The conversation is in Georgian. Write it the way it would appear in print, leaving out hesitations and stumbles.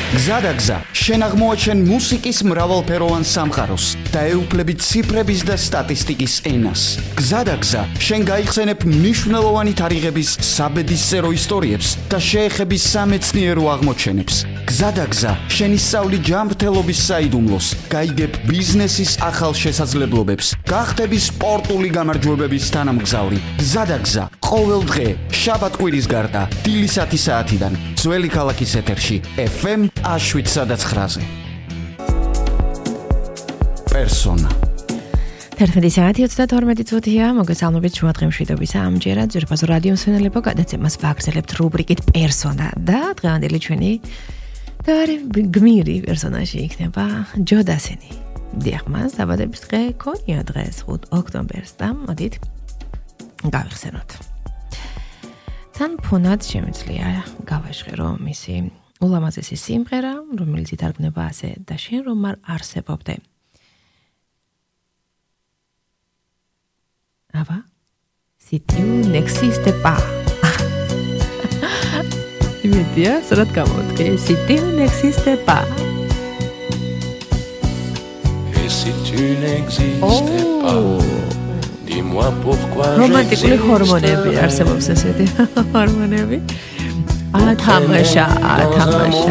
გზადაგზა, შენ აღმოაჩენ მუსიკის მრავალფეროვან სამყაროს და ეუფლები ციფრების და სტატისტიკის ენას. გზადაგზა, შენ გაიხსენებ მნიშვნელოვანი თარიღების საბედისწერო ისტორიებს და შეეხები სამეცნიერო აღმოჩენებს. გზადაგზა, შენ ისწავლი ჯანმრთელობის საიდუმლოს, გაიგებ ბიზნესის ახალ შესაძლებლობებს, გახდები სპორტული გამარჯვებების თანამგზავრი. გზადაგზა, ყოველ დღე, შაბათ-კვირის გარდა, დილის 10 საათიდან, ძველი ქალაქის ეთერში, FM 7-9-ზე. პერსონა. 11 საათი 32 წუთია, მოგესალმებით შუადღემშვიდობის ამჯერად ძვირფასო რადიო მსმენელებო, გადაცემას ვაგრძელებთ რუბრიკით პერსონა და დღევანდელი ჩვენი გმირი პერსონაჟი იქნება ჯო დასენი. დიახ, მას დაბადების დღე ქონია დღეს 5 ოქტომბერს და მოდით გავიხსენოთ. თან ფონად შემიძლია გავაჟღერო მისი ულამაზესი სიმღერა, რომელიც ითარგმნება ასე და შენ რომ არ არსებობდე. Ava, si tu n'existes pas. Imediat, სად გამოვდგე? Si tu n'existes pas. Et si tu n'existais pas, dis-moi pourquoi რომანტიკული ჰორმონები არსებობს ესეთი ჰორმონები. ათამაშა